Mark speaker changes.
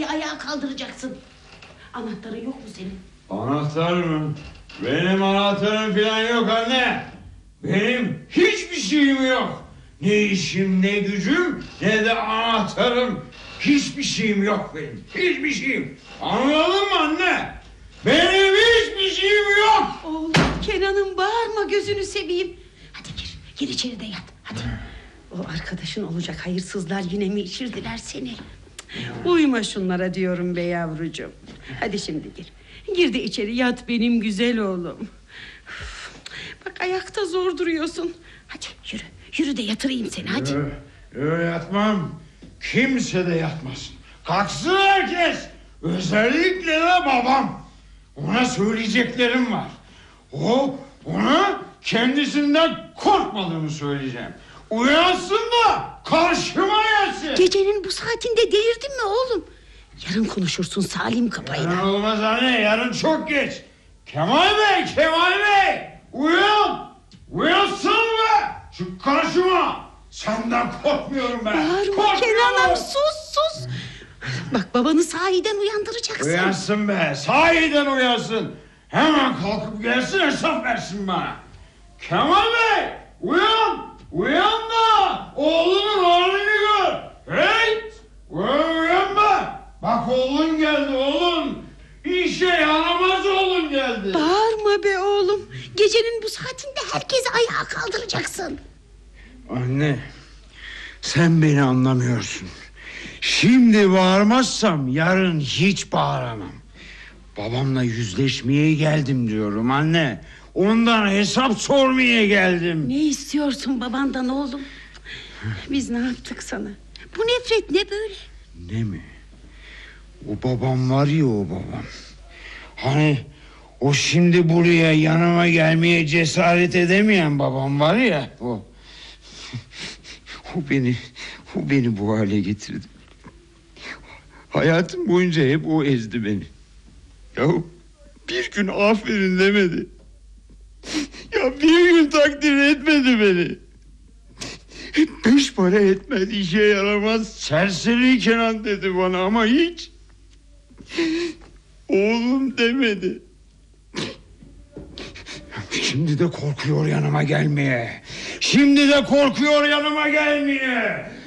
Speaker 1: ayağa kaldıracaksın. Anahtarın yok mu senin?
Speaker 2: Anahtar mı? Benim anahtarım falan yok anne. Benim hiçbir şeyim yok. Ne işim, ne gücüm, ne de anahtarım. Hiçbir şeyim yok benim. Hiçbir şeyim. Anladın mı anne? Benim hiçbir şeyim yok.
Speaker 1: Oğlum Kenan'ım, bağırma, gözünü seveyim. Hadi gir içeri de yat. Hadi. O arkadaşın olacak hayırsızlar yine mi içirdiler seni? Uyuma şunlara diyorum be yavrucuğum. Hadi şimdi gir. Gir de içeri yat benim güzel oğlum. Bak ayakta zor duruyorsun. Hadi yürü. Yürü de yatırayım seni hadi.
Speaker 2: Yatmam. Kimse de yatmasın. Kalksın herkes. Özellikle de babam. Ona söyleyeceklerim var. Ona kendisinden korkmadığımı söyleyeceğim. Uyansın da karşıma gelsin.
Speaker 1: Gecenin bu saatinde delirdin mi oğlum? Yarın konuşursun Salim Kapay'la.
Speaker 2: Yarın olmaz anne, yarın çok geç. Kemal Bey, uyan. Uyansın be. Çık karşıma. Senden korkmuyorum ben.
Speaker 1: Bağırma Kenan'ım, sus. Bak babanı sahiden uyandıracaksın.
Speaker 2: Uyansın be, sahiden uyansın. Hemen kalkıp gelsin, hesap versin bana. Kemal Bey, uyan da oğlunun halini gör. Hey, uyan be. Bak oğlun geldi oğlun. İşe yaramaz oğlun geldi.
Speaker 1: Bağırma be oğlum. Gecenin bu saatinde herkesi ayağa kaldıracaksın.
Speaker 2: Anne, sen beni anlamıyorsun. Şimdi bağırmazsam yarın hiç bağıramam. Babamla yüzleşmeye geldim diyorum anne. Ondan hesap sormaya geldim.
Speaker 1: Ne istiyorsun babandan oğlum? Biz ne yaptık sana? Bu nefret ne böyle?
Speaker 2: Ne mi? O babam var ya, o babam. Hani o şimdi buraya yanıma gelmeye cesaret edemeyen babam var ya, o. O beni bu hale getirdi. Hayatım boyunca hep o ezdi beni. Ya bir gün aferin demedi. Ya bir gün takdir etmedi beni. Beş para etmez, işe yaramaz, serseri Kenan dedi bana ama hiç oğlum demedi. Şimdi de korkuyor yanıma gelmeye.